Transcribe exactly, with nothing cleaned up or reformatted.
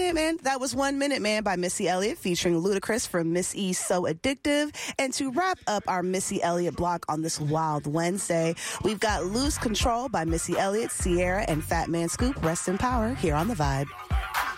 Minute Man. That was One Minute Man by Missy Elliott featuring Ludacris from Miss E So Addictive. And to wrap up our Missy Elliott block on this wild Wednesday, we've got Lose Control by Missy Elliott, Sierra, and Fat Man Scoop. Rest in power here on The Vibe.